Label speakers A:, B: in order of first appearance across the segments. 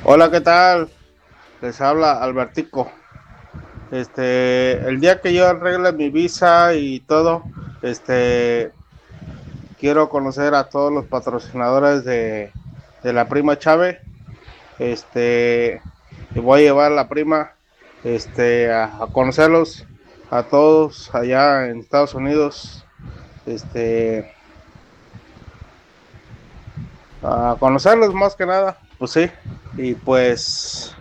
A: Hola, ¿qué tal? Les habla Albertico. El día que yo arregle mi visa y todo, quiero conocer a todos los patrocinadores de la prima Chávez. Y voy a llevar a la prima, a conocerlos a todos allá en Estados Unidos, este, a conocerlos más que nada, pues sí. Y pues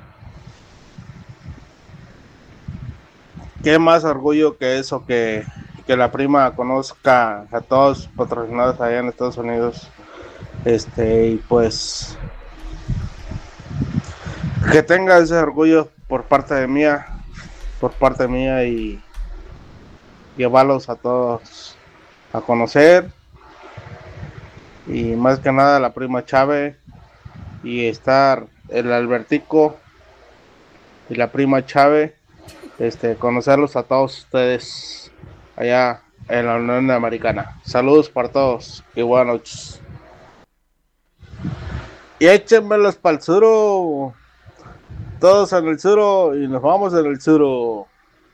A: qué más orgullo que eso, que la prima conozca a todos sus patrocinadores allá en Estados Unidos. Y pues que tenga ese orgullo por parte mía y llevarlos a todos a conocer. Y más que nada la prima Chávez y estar el Albertico y la prima Chávez, conocerlos a todos ustedes allá en la Unión Americana. Saludos para todos y buenas noches. Y échenmelos para el suro. Todos en el suro y nos vamos en el suro.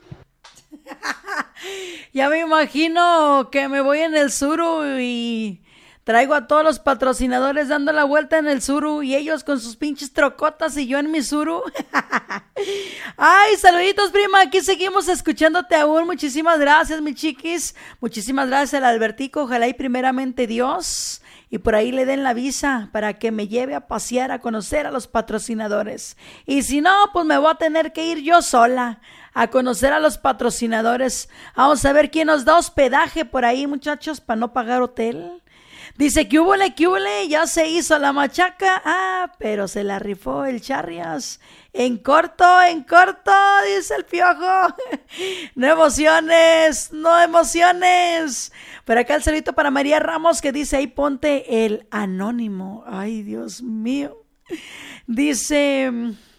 B: Ya me imagino que me voy en el suru y traigo a todos los patrocinadores dando la vuelta en el suru y ellos con sus pinches trocotas y yo en mi suru. Ay, saluditos, prima. Aquí seguimos escuchándote aún. Muchísimas gracias, mi chiquis. Muchísimas gracias al Albertico. Ojalá y primeramente Dios y por ahí le den la visa para que me lleve a pasear, a conocer a los patrocinadores. Y si no, pues me voy a tener que ir yo sola a conocer a los patrocinadores. Vamos a ver quién nos da hospedaje por ahí, muchachos, para no pagar hotel. Dice que hubo, ya se hizo la machaca. Ah, pero se la rifó el Charrias. En corto, dice el Piojo. No emociones, no emociones. Por acá el saludito para María Ramos que dice ahí ponte el anónimo. Ay, Dios mío. Dice...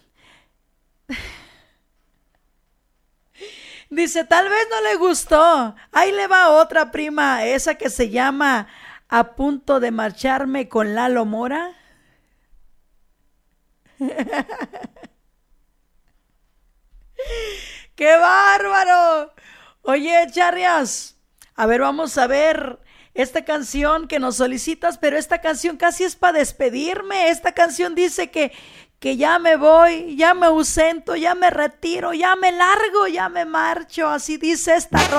B: Dice, tal vez no le gustó. Ahí le va otra, prima, esa que se llama A punto de marcharme con Lalo Mora. ¡Qué bárbaro! Oye, Charrias, a ver, vamos a ver esta canción que nos solicitas, pero esta canción casi es para despedirme. Esta canción dice que ya me voy, ya me ausento, ya me retiro, ya me largo, ya me marcho. Así dice esta